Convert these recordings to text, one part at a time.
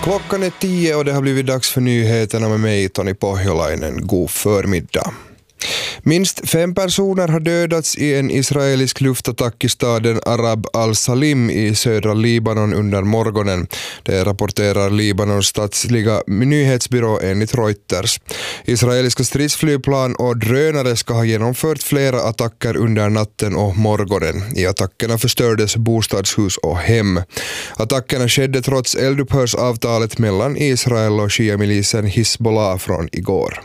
Klockan är 10 och det har blivit dags för nyheterna med mig, Toni Pohjolainen. God förmiddag. Minst 5 personer har dödats i en israelisk luftattack i staden Arab al-Salim i södra Libanon under morgonen. Det rapporterar Libanons statsliga nyhetsbyrå enligt Reuters. Israeliska stridsflygplan och drönare ska ha genomfört flera attacker under natten och morgonen. I attackerna förstördes bostadshus och hem. Attackerna skedde trots eldupphörsavtalet mellan Israel och Shia-milisen Hezbollah från igår.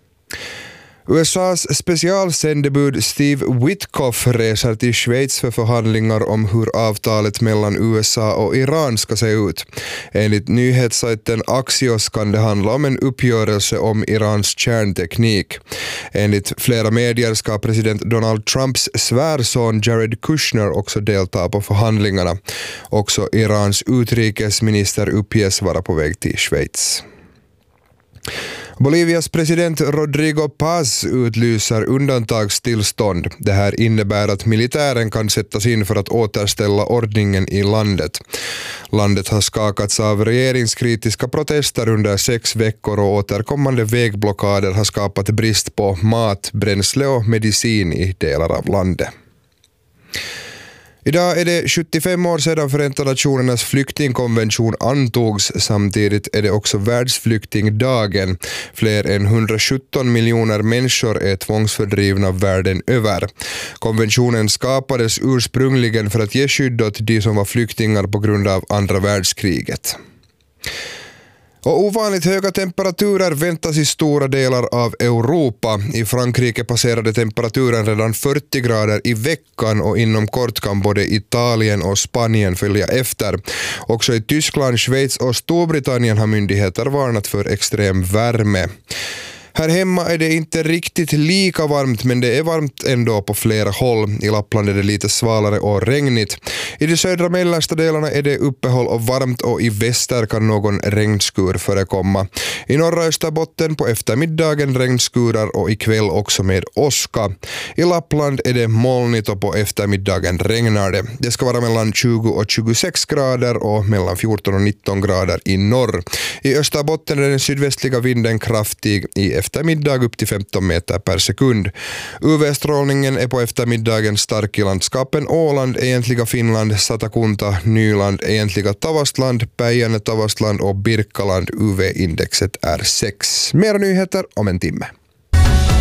USAs specialsändebud Steve Witkoff reser till Schweiz för förhandlingar om hur avtalet mellan USA och Iran ska se ut. Enligt nyhetssajten Axios kan det handla om en uppgörelse om Irans kärnteknik. Enligt flera medier ska president Donald Trumps svärson Jared Kushner också delta på förhandlingarna. Också Irans utrikesminister uppges vara på väg till Schweiz. Bolivias president Rodrigo Paz utlyser undantagstillstånd. Det här innebär att militären kan sättas in för att återställa ordningen i landet. Landet har skakats av regeringskritiska protester under 6 veckor och återkommande vägblockader har skapat brist på mat, bränsle och medicin i delar av landet. Idag är det 75 år sedan Förenta Nationernas flyktingkonvention antogs. Samtidigt är det också världsflyktingdagen. Fler än 117 miljoner människor är tvångsfördrivna världen över. Konventionen skapades ursprungligen för att ge skydd åt de som var flyktingar på grund av andra världskriget. Och ovanligt höga temperaturer väntas i stora delar av Europa. I Frankrike passerade temperaturen redan 40 grader i veckan och inom kort kan både Italien och Spanien följa efter. Också i Tyskland, Schweiz och Storbritannien har myndigheter varnat för extrem värme. Här hemma är det inte riktigt lika varmt, men det är varmt ändå på flera håll. I Lappland är det lite svalare och regnigt. I de södra mellersta delarna är det uppehåll och varmt och i väster kan någon regnskur förekomma. I norra Österbotten på eftermiddagen regnskurar och ikväll också med åska. I Lappland är det molnigt och på eftermiddagen regnar det. Det ska vara mellan 20 och 26 grader och mellan 14 och 19 grader i norr. I Österbotten är den sydvästliga vinden kraftig i eftermiddag upp till 15 meter per sekund. UV-strålningen är på eftermiddagen stark i landskapen Åland, egentliga Finland, Satakunta, Nyland, egentliga Tavastland, Päijänne, Tavastland och Birkaland. UV-indexet är 6. Mer nyheter om en timme.